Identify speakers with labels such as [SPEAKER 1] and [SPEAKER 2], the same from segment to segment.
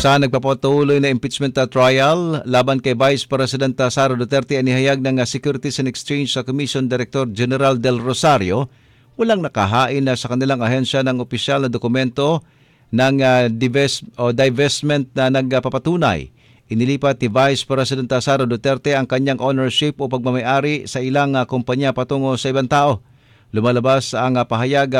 [SPEAKER 1] Sa nagpapatuloy na impeachment trial laban kay Vice President Sara Duterte, anihayag ng Securities and Exchange Commission Director General Del Rosario, walang nakahain sa kanilang ahensya ng opisyal na dokumento ng divestment na nagpapatunay. Inilipat ni Vice President Sara Duterte ang kanyang ownership o pagmamayari sa ilang kumpanya patungo sa ibang tao. Lumalabas ang pahayag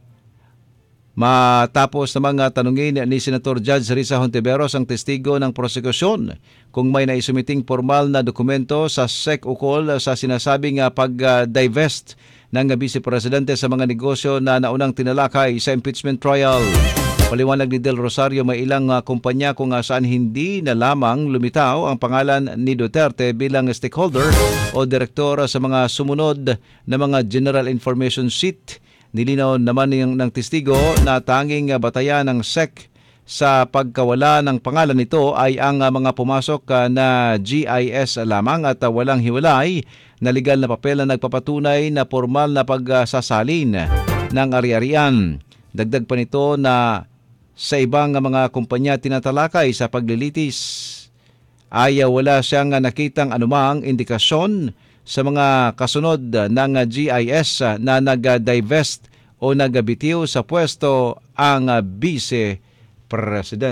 [SPEAKER 1] matapos na mga tanungin ni Senator Judge Risa Hontiveros, ang testigo ng prosekusyon, kung may naisumiting formal na dokumento sa SEC ukol sa sinasabing pag-divest ng Vice Presidente sa mga negosyo na naunang tinalakay sa impeachment trial. Paliwanag ni Del Rosario, may ilang kumpanya kung saan hindi na lamang lumitaw ang pangalan ni Duterte bilang stakeholder o direktor sa mga sumunod na mga General Information Sheet. Nilinaw naman ng testigo na tanging batayan ng SEC sa pagkawala ng pangalan nito ay ang mga pumasok na GIS lamang at walang hiwalay na legal na papel na nagpapatunay na formal na pagsasalin ng ari-arian. Dagdag pa nito na sa ibang mga kumpanya tinatalakay sa paglilitis ay wala siyang nakitang anumang indikasyon sa mga kasunod ng GIS na nag-divest o nagbitiw sa pwesto ang Vice President.